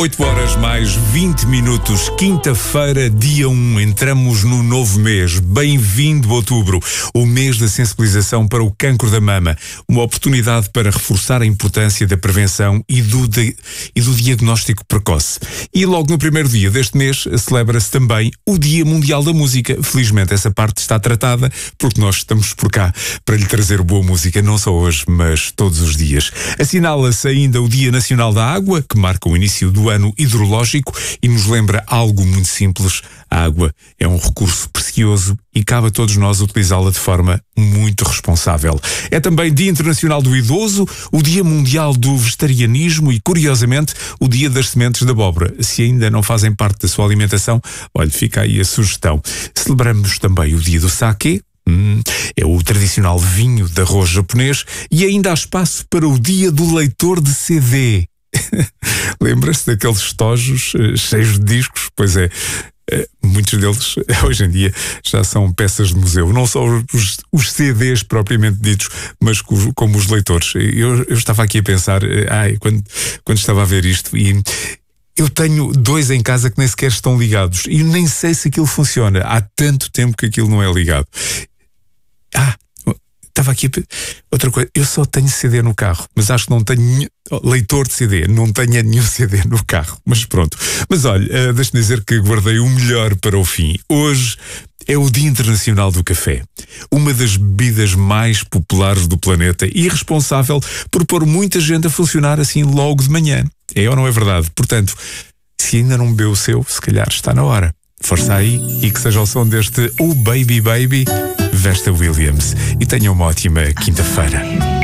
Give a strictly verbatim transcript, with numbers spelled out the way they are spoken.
oito horas mais vinte minutos, quinta-feira, dia um, entramos no novo mês. Bem-vindo outubro, o mês da sensibilização para o cancro da mama. Uma oportunidade para reforçar a importância da prevenção e do, de, e do diagnóstico precoce. E logo no primeiro dia deste mês celebra-se também o Dia Mundial da Música. Felizmente essa parte está tratada porque nós estamos por cá para lhe trazer boa música, não só hoje, mas todos os dias. Assinala-se ainda o Dia Nacional da Água, que marca o início do ano hidrológico e nos lembra algo muito simples. A água é um recurso precioso e cabe a todos nós utilizá-la de forma muito responsável. É também Dia Internacional do Idoso, o Dia Mundial do Vegetarianismo e, curiosamente, o Dia das Sementes de Abóbora. Se ainda não fazem parte da sua alimentação, olha, fica aí a sugestão. Celebramos também o Dia do Sake. Hum, é o tradicional vinho de arroz japonês, e ainda há espaço para o Dia do Leitor de C D. Lembra-se daqueles estojos uh, cheios de discos? Pois é, uh, muitos deles hoje em dia já são peças de museu. Não só os, os C Ds propriamente ditos, mas co, como os leitores. Eu, eu estava aqui a pensar, uh, ai, quando, quando estava a ver isto, e eu tenho dois em casa que nem sequer estão ligados e nem sei se aquilo funciona. Há tanto tempo que aquilo não é ligado. Ah, estava aqui a... outra coisa, eu só tenho C D no carro, mas acho que não tenho leitor de C D, não tenho nenhum C D no carro, mas pronto. Mas olha, uh, deixa-me dizer que guardei o melhor para o fim. Hoje é o Dia Internacional do Café, uma das bebidas mais populares do planeta e responsável por pôr muita gente a funcionar assim logo de manhã. É ou não é verdade? Portanto, se ainda não bebeu o seu, se calhar está na hora. Força aí e que seja o som deste Oh Baby Baby, Vesta Williams. E tenha uma ótima quinta-feira.